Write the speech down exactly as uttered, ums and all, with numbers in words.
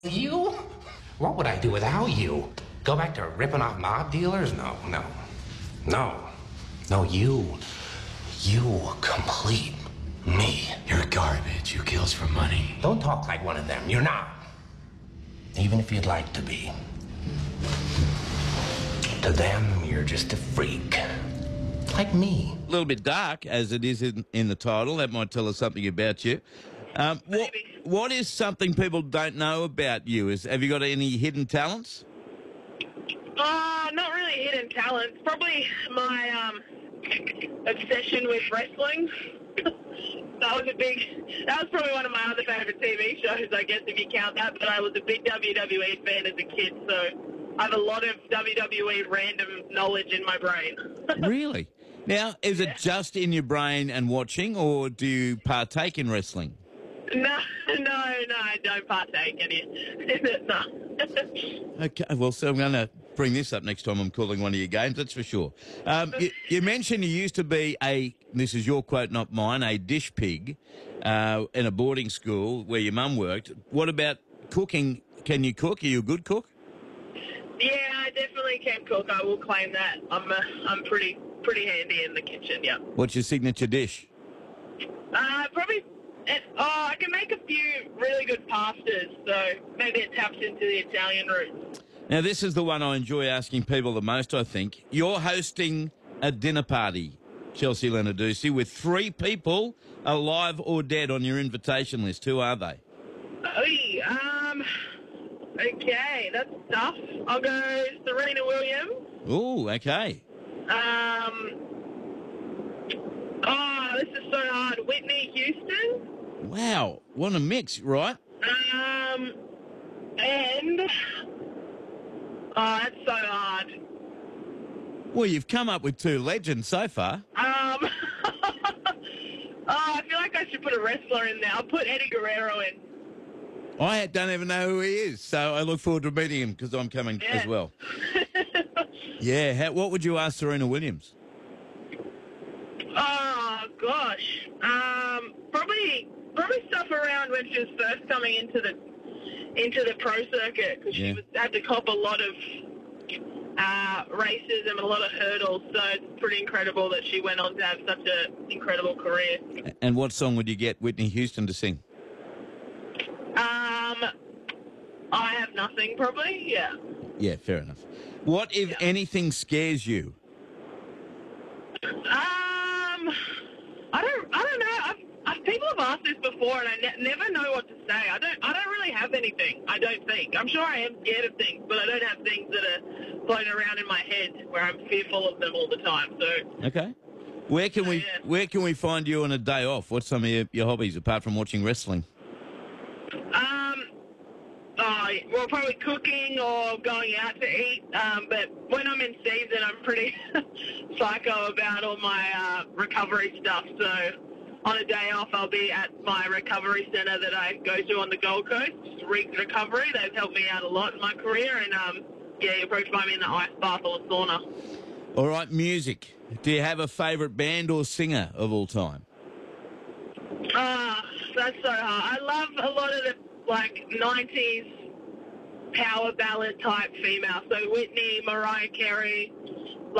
You? What would I do without you? Go back to ripping off mob dealers? No, no. No. No, you. You complete me. You're garbage. Who kills for money? Don't talk like one of them. You're not. Even if you'd like to be. To them, you're just a freak. Like me. A little bit dark, as it is in, in the title. That might tell us something about you. Um, what, what is something people don't know about you? Is Have you got any hidden talents? Uh, not really hidden talents. Probably my um, obsession with wrestling. That was a big, that was probably one of my other favourite T V shows, I guess, if you count that. But I was a big W W E fan as a kid, so I have a lot of W W E random knowledge in my brain. Really? Now, is Yeah. it just in your brain and watching, or do you partake in wrestling? No, no, no, I don't partake in it. No. Okay, well, so I'm going to bring this up next time I'm calling one of your games, that's for sure. Um, you, you mentioned you used to be a, this is your quote, not mine, a dish pig uh, in a boarding school where your mum worked. What about cooking? Can you cook? Are you a good cook? Yeah, I definitely can cook. I will claim that. I'm a, I'm pretty pretty handy in the kitchen. Yeah. What's your signature dish? Uh, probably. It, oh, I can make a few really good pastas, so maybe it taps into the Italian roots. Now, this is the one I enjoy asking people the most, I think. You're hosting a dinner party, Chelsea Lenadusi, with three people alive or dead on your invitation list. Who are they? Oy, um, okay, that's tough. I'll go Serena Williams. Oh, okay. Um, oh, this is so hard. Whitney Houston. Wow, what a mix, right? Um, and oh, that's so hard. Well, you've come up with two legends so far. Um, oh, I feel like I should put a wrestler in there. I'll put Eddie Guerrero in. I don't even know who he is, so I look forward to meeting him because I'm coming Yeah. as well. Yeah, how, what would you ask Serena Williams? Oh gosh, um, probably probably stuff around when she was first coming into the into the pro circuit because Yeah. she was, had to cop a lot of uh, racism and a lot of hurdles. So it's pretty incredible that she went on to have such an incredible career. And what song would you get Whitney Houston to sing? Um, I have nothing, probably. Yeah. Yeah, fair enough. What, if Yeah. anything, scares you? Um, I don't. I don't know. I've, I've, people have asked this before, and I ne- never know what to say. I don't. I don't really have anything. I don't think. I'm sure I am scared of things, but I don't have things that are floating around in my head where I'm fearful of them all the time. So. Okay. Where can we yeah. Where can we find you on a day off? What's some of your, your hobbies apart from watching wrestling? Um. Uh, well, probably cooking or going out to eat. Um, but when I'm in season, I'm pretty psycho about all my uh, recovery stuff. So on a day off, I'll be at my recovery centre that I go to on the Gold Coast, Reek Recovery. They've helped me out a lot in my career. And, um, yeah, you'll probably find me in the ice bath or sauna. All right, music. Do you have a favourite band or singer of all time? Ah, that's so hard. I love a lot of the, like, nineties power ballad type female. So Whitney, Mariah Carey,